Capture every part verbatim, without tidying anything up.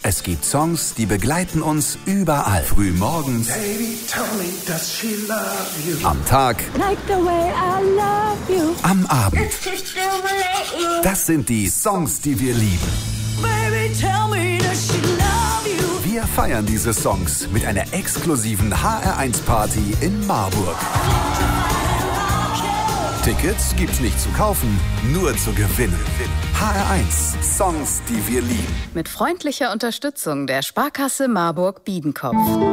Es gibt Songs, die begleiten uns überall. Frühmorgens, Baby, tell me, does she love you? am Tag, Like the way I love you. am Abend. Das sind die Songs, die wir lieben. Baby, tell me, does she love you? Wir feiern diese Songs mit einer exklusiven H R eins Party in Marburg. Tickets gibt's nicht zu kaufen, nur zu gewinnen. H R eins, Songs, die wir lieben. Mit freundlicher Unterstützung der Sparkasse Marburg-Biedenkopf.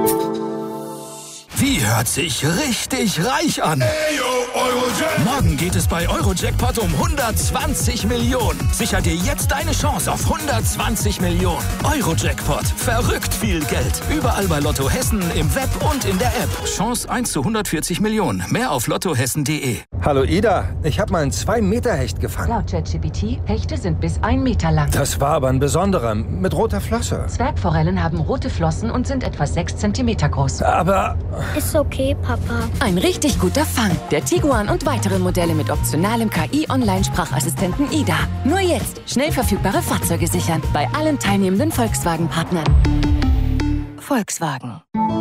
Die hört sich richtig reich an. Hey, yo, Eurojackpot. Morgen geht es bei Eurojackpot um hundertzwanzig Millionen. Sicher dir jetzt deine Chance auf hundertzwanzig Millionen. Eurojackpot. Verrückt viel Geld. Überall bei Lotto Hessen, im Web und in der App. Chance eins zu hundertvierzig Millionen. Mehr auf lottohessen punkt de. Hallo Ida, ich habe mal einen zwei Meter Hecht gefangen. Laut ChatGPT, Hechte sind bis ein Meter lang. Das war aber ein besonderer, mit roter Flosse. Zwergforellen haben rote Flossen und sind etwa sechs Zentimeter groß. Aber Ist okay, Papa. Ein richtig guter Fang. Der Tiguan und weitere Modelle mit optionalem K I-Online-Sprachassistenten Ida. Nur jetzt schnell verfügbare Fahrzeuge sichern. Bei allen teilnehmenden Volkswagen-Partnern. Volkswagen.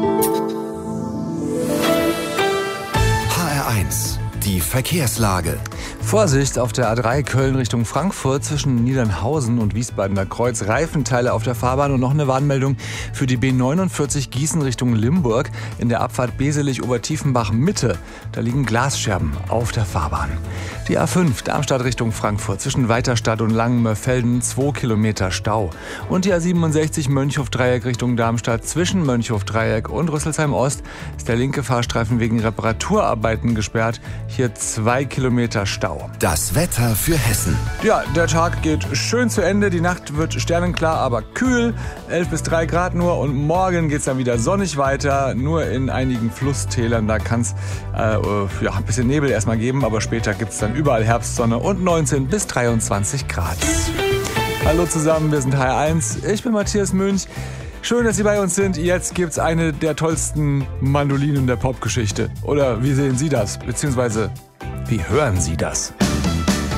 H R eins, die Verkehrslage. Vorsicht auf der A drei Köln Richtung Frankfurt zwischen Niedernhausen und Wiesbadener Kreuz. Reifenteile auf der Fahrbahn und noch eine Warnmeldung für die B neunundvierzig Gießen Richtung Limburg in der Abfahrt Beselich-Obertiefenbach Mitte. Da liegen Glasscherben auf der Fahrbahn. Die A fünf Darmstadt Richtung Frankfurt zwischen Weiterstadt und Langenmörfelden zwei Kilometer Stau. Und die A siebenundsechzig Mönchhof-Dreieck Richtung Darmstadt zwischen Mönchhof-Dreieck und Rüsselsheim Ost ist der linke Fahrstreifen wegen Reparaturarbeiten gesperrt. Hier zwei Kilometer Stau. Das Wetter für Hessen. Ja, der Tag geht schön zu Ende. Die Nacht wird sternenklar, aber kühl. elf bis drei Grad nur. Und morgen geht's dann wieder sonnig weiter. Nur in einigen Flusstälern. Da kann es äh, ja, ein bisschen Nebel erstmal geben. Aber später gibt's dann überall Herbstsonne und neunzehn bis dreiundzwanzig Grad. Hallo zusammen, wir sind H R eins. Ich bin Matthias Münch. Schön, dass Sie bei uns sind. Jetzt gibt's eine der tollsten Mandolinen der Popgeschichte. Oder wie sehen Sie das? Beziehungsweise, wie hören Sie das?